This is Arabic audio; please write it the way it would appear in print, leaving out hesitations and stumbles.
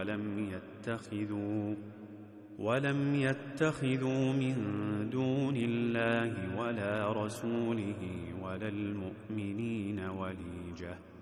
ولم يتخذوا من دون الله ولا رسوله ولا المؤمنين وليجة